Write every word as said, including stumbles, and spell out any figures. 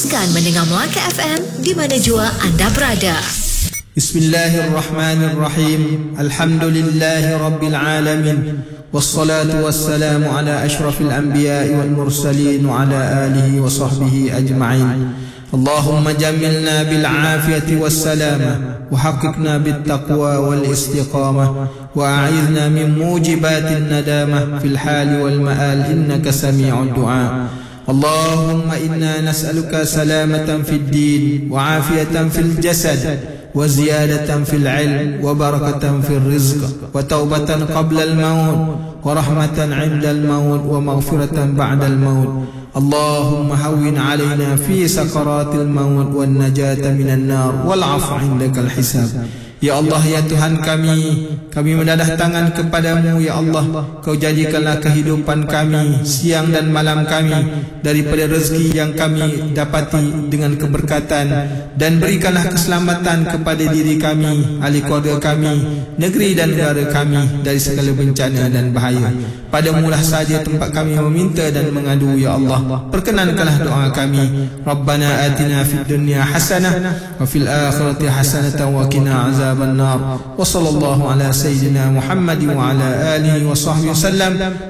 Teruskan mendengar Melaka F M di mana jua anda berada. Bismillahirrahmanirrahim. Alhamdulillahi Rabbil Alamin. Wassalatu wassalamu ala ashrafil anbiya'i wal mursalin wa ala alihi wa sahbihi ajma'in. Allahumma jamilna bil afiyati was salama wa haqiqna bit taqwa wal istiqamah wa a'idna min mujibatin nadamah fil hali wal ma'al innaka sami'ud du'a. اللهم إنا نسألك سلامة في الدين وعافية في الجسد وزيادة في العلم وبركة في الرزق وتوبة قبل الموت ورحمة عند الموت ومغفرة بعد الموت. اللهم هون علينا في سكرات الموت والنجاة من النار والعفو عندك الحساب. Ya Allah, ya Tuhan kami, kami mendadah tangan kepadamu, ya Allah. Kau jadikanlah kehidupan kami, siang dan malam kami, daripada rezeki yang kami dapati dengan keberkatan, dan berikanlah keselamatan kepada diri kami, ahli keluarga kami, negeri dan negara kami dari segala bencana dan bahaya. Padamulah saja tempat kami meminta dan mengadu, ya Allah. Perkenankanlah doa kami. Rabbana atina fid dunya hasanah wa fil akhirati hasanatan wa qina azab النار. وصلى الله على سيدنا محمد وعلى آله وصحبه وسلم.